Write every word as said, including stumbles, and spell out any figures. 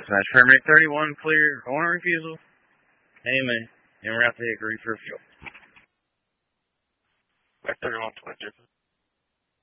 Smash permit thirty-one, clear. Owner refusal. Amen. En route to Hickory for fuel. Back thirty-one, twenty-two.